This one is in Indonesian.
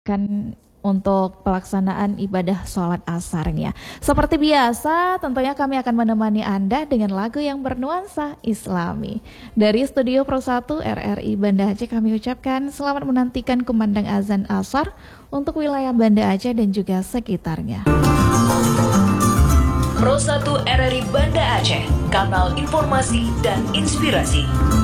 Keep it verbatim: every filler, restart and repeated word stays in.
Kan untuk pelaksanaan ibadah sholat asarnya. Seperti biasa, tentunya kami akan menemani Anda dengan lagu yang bernuansa Islami. Dari Studio Pro satu R R I Banda Aceh kami ucapkan selamat menantikan kumandang azan asar untuk wilayah Banda Aceh dan juga sekitarnya. Pro satu R R I Banda Aceh, kanal informasi dan inspirasi.